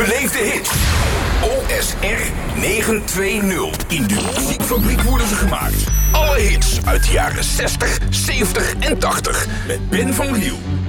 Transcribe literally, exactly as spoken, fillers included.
Beleef de hits. O S R negenhonderdtwintig. In de muziekfabriek worden ze gemaakt. Alle hits uit de jaren zestig, zeventig en tachtig. Met Ben van Riel.